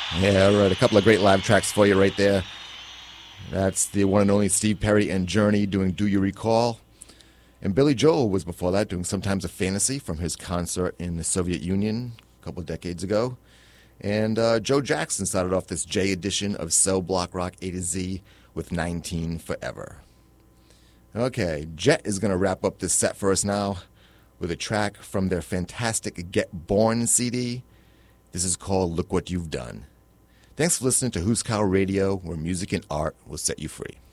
Yeah, right. A couple of great live tracks for you right there. That's the one and only Steve Perry and Journey doing Do You Recall? And Billy Joel was before that doing Sometimes a Fantasy from his concert in the Soviet Union a couple of decades ago. And Joe Jackson started off this J edition of Cell Block Rock A to Z with 19 Forever. Okay, Jet is going to wrap up this set for us now with a track from their fantastic Get Born CD. This is called Look What You've Done. Thanks for listening to Who's Cow Radio, where music and art will set you free.